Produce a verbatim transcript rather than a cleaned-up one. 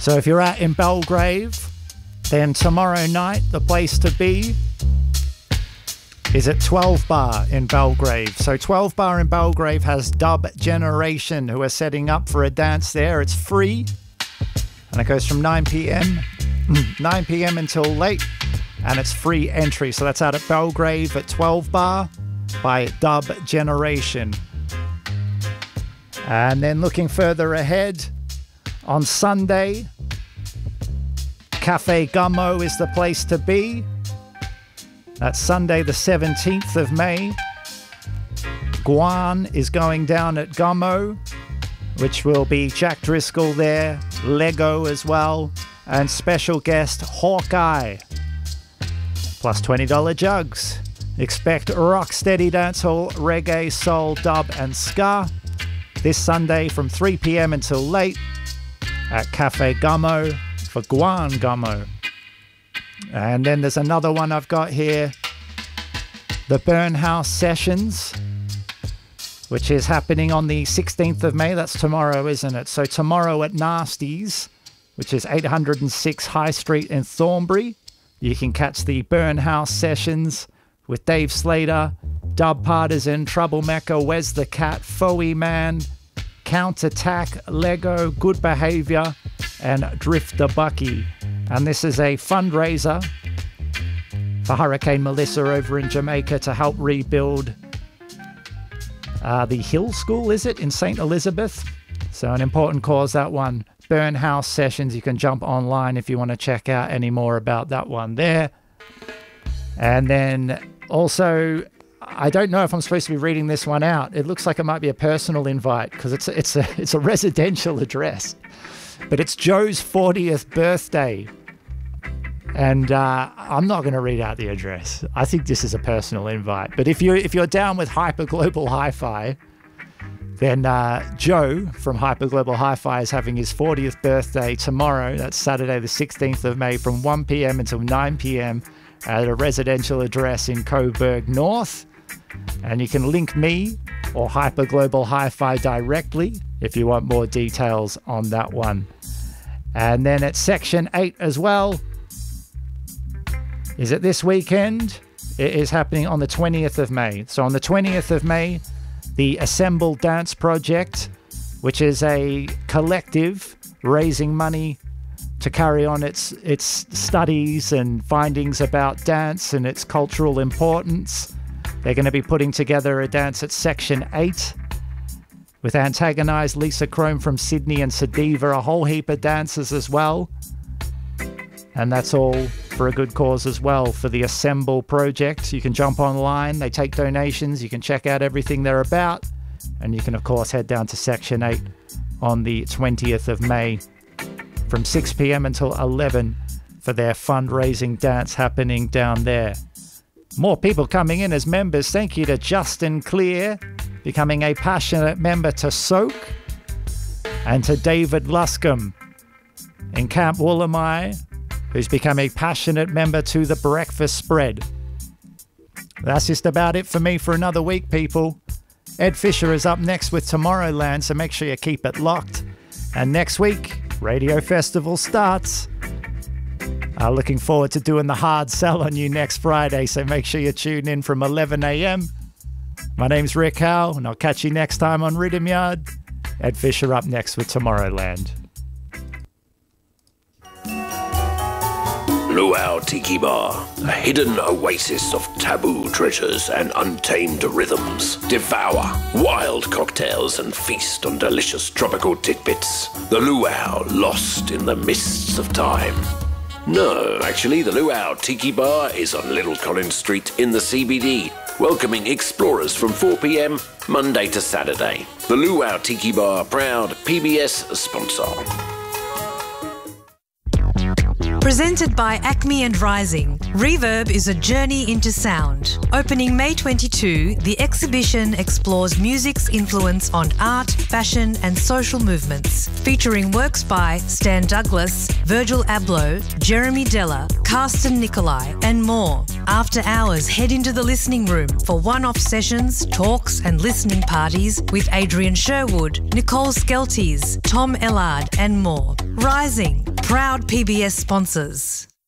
So if you're out in Belgrave, then tomorrow night the place to be is at twelve bar in Belgrave. So twelve bar in Belgrave has Dub Generation, who are setting up for a dance there. It's free, and it goes from nine p m nine p m until late, and it's free entry. So that's out at Belgrave at twelve bar by Dub Generation. And then looking further ahead, on Sunday, Cafe Gummo is the place to be. That's Sunday the seventeenth of May. Guan is going down at Gummo, which will be Jack Driscoll there, Lego as well, and special guest Hawkeye. Plus twenty dollar jugs. Expect rock steady dancehall, reggae, soul, dub and ska this Sunday from three p m until late at Cafe Gummo for Guan Gummo. And then there's another one I've got here, the Burn House Sessions, which is happening on the sixteenth of May. That's tomorrow, isn't it? So tomorrow at Nasties, which is eight oh six High Street in Thornbury, you can catch the Burn House Sessions with Dave Slater, Dub Partisan, Trouble Mecca, Wes the Cat, Foey Man, Counterattack, Lego, Good Behaviour, and Drifter Bucky. And this is a fundraiser for Hurricane Melissa over in Jamaica to help rebuild uh, the Hill School, is it, in Saint Elizabeth? So an important cause, that one. Burn House Sessions. You can jump online if you want to check out any more about that one there. And then also, I don't know if I'm supposed to be reading this one out. It looks like it might be a personal invite because it's, it's, a, it's a residential address. But it's Joe's fortieth birthday. And uh, I'm not going to read out the address. I think this is a personal invite. But if you're, if you're down with Hyper Global Hi-Fi, then uh, Joe from Hyper Global Hi-Fi is having his fortieth birthday tomorrow. That's Saturday the sixteenth of May from one p m until nine p m at a residential address in Coburg North. And you can link me or Hyper Global Hi-Fi directly if you want more details on that one. And then at Section eight as well, is it this weekend? It is happening on the twentieth of May. So on the twentieth of May, the Assemble Dance Project, which is a collective raising money to carry on its its studies and findings about dance and its cultural importance. They're going to be putting together a dance at Section eight with Antagonized, Lisa Chrome from Sydney and Sadiva, a whole heap of dancers as well. And that's all for a good cause as well, for the Assemble Project. You can jump online, they take donations, you can check out everything they're about, and you can of course head down to Section eight on the twentieth of May from six p m until eleven for their fundraising dance happening down there. More people coming in as members. Thank you to Justin Clear, becoming a passionate member to Soak, and to David Luscombe in Camp Woolamai, who's become a passionate member to the Breakfast Spread. That's just about it for me for another week, people. Ed Fisher is up next with Tomorrowland, so make sure you keep it locked. And next week, Radio Festival starts. Uh, looking forward to doing the hard sell on you next Friday, so make sure you tune in from eleven a m My name's Rick Howe, and I'll catch you next time on Rhythm Yard. Ed Fisher up next with Tomorrowland. Luau Tiki Bar, a hidden oasis of taboo treasures and untamed rhythms. Devour wild cocktails and feast on delicious tropical tidbits. The Luau, lost in the mists of time. No, actually, the Luau Tiki Bar is on Little Collins Street in the C B D, welcoming explorers from four p m Monday to Saturday. The Luau Tiki Bar, proud P B S sponsor. Presented by Acme and Rising, Reverb is a journey into sound. Opening May twenty-second, the exhibition explores music's influence on art, fashion and social movements, featuring works by Stan Douglas, Virgil Abloh, Jeremy Della, Carsten Nicolai and more. After hours, head into the listening room for one-off sessions, talks and listening parties with Adrian Sherwood, Nicole Skelties, Tom Ellard and more. Rising, proud P B S sponsors.